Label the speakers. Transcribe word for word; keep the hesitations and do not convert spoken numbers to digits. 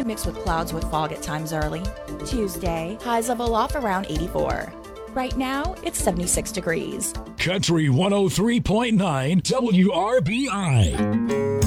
Speaker 1: mixed with clouds with fog at times early. Tuesday, highs level off around eighty-four. Right now, it's seventy-six degrees.
Speaker 2: Country one oh three point nine W R B I.